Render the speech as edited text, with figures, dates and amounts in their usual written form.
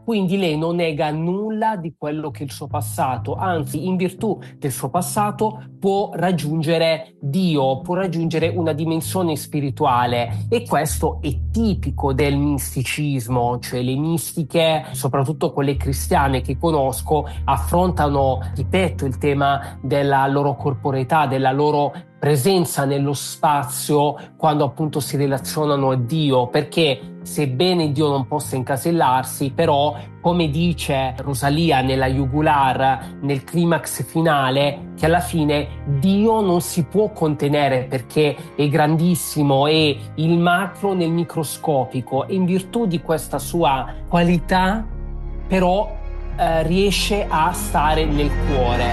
Quindi lei non nega nulla di quello che è il suo passato, anzi, in virtù del suo passato può raggiungere Dio, può raggiungere una dimensione spirituale, e questo è tipico del misticismo, cioè le mistiche, soprattutto quelle cristiane che conosco, affrontano, ripeto, il tema della loro corporeità, della loro presenza nello spazio quando appunto si relazionano a Dio, perché sebbene Dio non possa incasellarsi, però come dice Rosalia nella Jugular, nel climax finale, che alla fine Dio non si può contenere perché è grandissimo, è il macro nel microscopico, e in virtù di questa sua qualità però riesce a stare nel cuore.